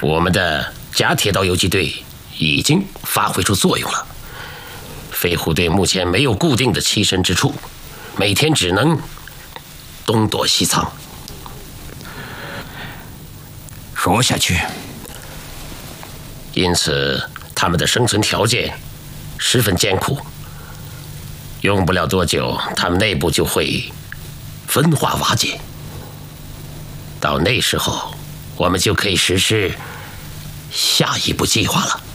我们的假铁道游击队已经发挥出作用了。飞虎队目前没有固定的栖身之处，每天只能东躲西藏。 说下去， 因此他们的生存条件十分艰苦。用不了多久，他们内部就会分化瓦解。到那时候，我们就可以实施下一步计划了。